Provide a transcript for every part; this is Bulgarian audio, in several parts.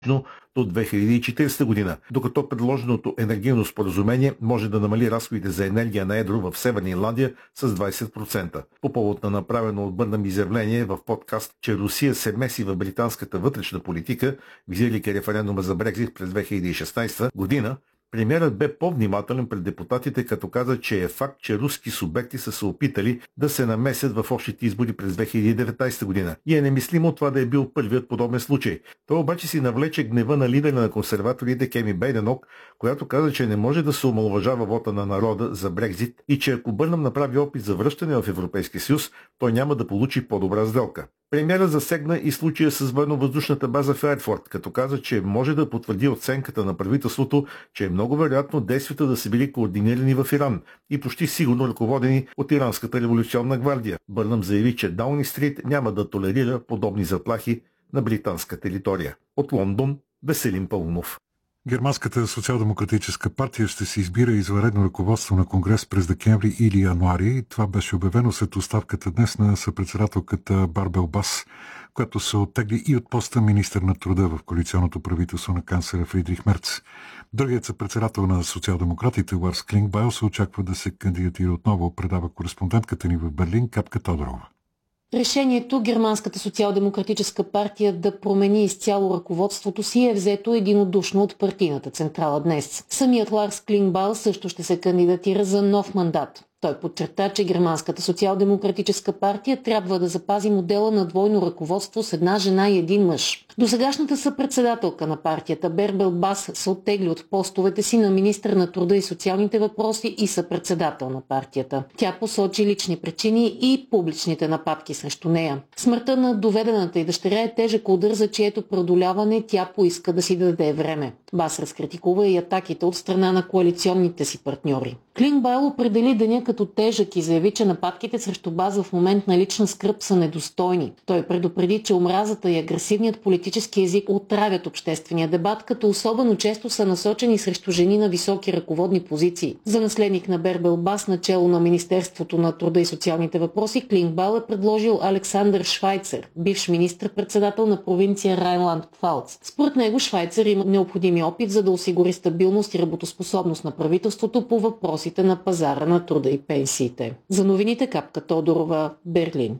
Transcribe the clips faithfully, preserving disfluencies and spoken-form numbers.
до две хиляди и четиридесета година, докато предложеното енергийно споразумение може да намали разходите за енергия на едро в Северна Ирландия с двадесет процента. По повод на направено от Бърнам изявление в подкаст, че Русия се меси в британската вътрешна политика, визирайки референдума за Брекзит през две хиляди и шестнадесета година, премиерът бе по-внимателен пред депутатите, като каза, че е факт, че руски субекти са се опитали да се намесят в общите избори през две хиляди и деветнадесета година. И е немислимо това да е бил първият подобен случай. Той обаче си навлече гнева на лидера на консерваторите Кеми Бейденок, която каза, че не може да се омаловажава вота на народа за Брекзит и че ако Бърнам направи опит за връщане в Европейския съюз, той няма да получи по-добра сделка. Премиерът засегна и случая с военно-въздушната база в Ерфорд, като каза, че може да потвърди оценката на правителството, че е много вероятно действията да са били координирани в Иран и почти сигурно ръководени от Иранската революционна гвардия. Бърнам заяви, че Дауни Стрит няма да толерира подобни заплахи на британска територия. От Лондон, Веселин Паунов. Германската социал-демократическа партия ще се избира извънредно ръководство на конгрес през декември или януари. Това беше обявено след оставката днес на съпредседателката Барбел Бас, която се оттегли и от поста министър на труда в коалиционното правителство на канцлера Фридрих Мерц. Другият съпредседател на социал-демократите Ларс Клингбайл се очаква да се кандидатира отново, предава кореспондентката ни в Берлин Капка Тодорова. Решението Германската социал-демократическа партия да промени изцяло ръководството си е взето единодушно от партийната централа днес. Самият Ларс Клингбайл също ще се кандидатира за нов мандат. Той подчерта, че Германската социал-демократическа партия трябва да запази модела на двойно ръководство с една жена и един мъж. Досегашната съпредседателка на партията Барбел Бас се оттегли от постовете си на министър на труда и социалните въпроси и съпредседател на партията. Тя посочи лични причини и публичните нападки срещу нея. Смъртта на доведената й дъщеря е тежък удар, за чието преодоляване тя поиска да си даде време. Бас разкритикува и атаките от страна на коалиционните си партньори. Клингбайл определи деня като тежък и заяви, че нападките срещу Бас в момент на лична скръб са недостойни. Той предупреди, че омразата и агресивният политически език отравят обществения дебат, като особено често са насочени срещу жени на високи ръководни позиции. За наследник на Барбел Бас, начело на Министерството на труда и социалните въпроси, Клингбайл е предложил Александър Швайцер, бивш министър-председател на провинция Райнланд-Пфалц. Според него Швайцер има необходими опит, за да осигури стабилност и работоспособност на правителството по въпросите на пазара на труда и пенсиите. За новините Капка Тодорова, Берлин.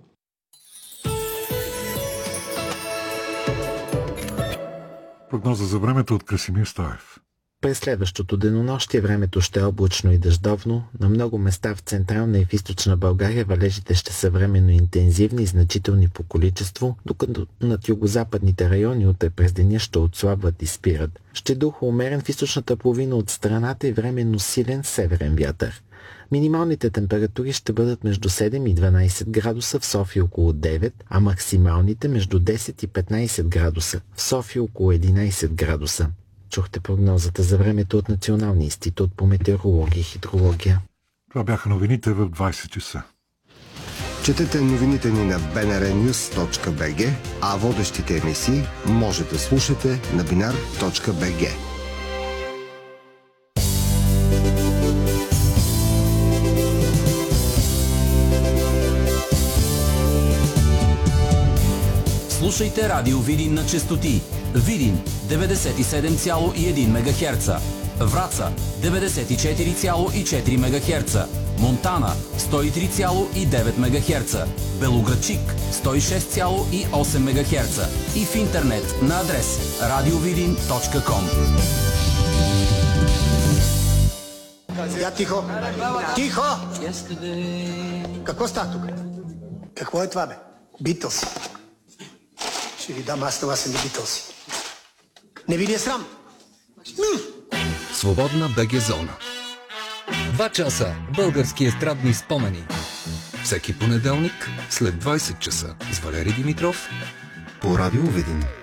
Прогноза за времето от Красимир Стоев. През следващото денонощие времето ще е облачно и дъждовно. На много места в централна и в източна България валежите ще са временно интензивни и значителни по количество, докато над югозападните райони утре през деня ще отслабват и спират. Ще духа умерен в източната половина от страната и временно силен северен вятър. Минималните температури ще бъдат между седем и дванадесет градуса, в София около девет, а максималните между десет и петнадесет градуса, в София около единадесет градуса. Чухте прогнозата за времето от Националния институт по метеорология и хидрология. Това бяха новините в двадесет часа. Четете новините ни на би ен ар нюз точка би джи, а водещите емисии може да слушате на бинар точка би джи. Слушайте Радио Видин на честоти Видин деветдесет и седем цяло и едно мегахерца, Враца деветдесет и четири цяло и четири мегахерца, Монтана сто и три цяло и девет мегахерца, Белоградчик сто и шест цяло и осем мегахерца и в интернет на адрес радиовидин точка ком. Я тихо! Тихо! Какво става тук? Какво е това, бе? Битълс. Ще ви дам аз това са ми Битълси. Не ви ли е срам? Свободна БГ зона. Два часа български естрадни спомени. Всеки понеделник след двадесет часа с Валери Димитров по Радио Видин.